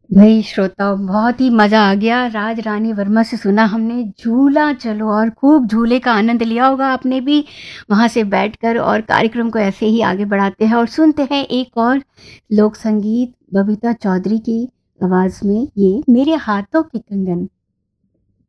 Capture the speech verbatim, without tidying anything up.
भई श्रोताओं, बहुत ही मज़ा आ गया। राज रानी वर्मा से सुना हमने झूला चलो और खूब झूले का आनंद लिया होगा आपने भी वहाँ से बैठकर और कार्यक्रम को ऐसे ही आगे बढ़ाते हैं और सुनते हैं एक और लोक संगीत बबीता चौधरी की आवाज़ में ये मेरे हाथों के कंगन।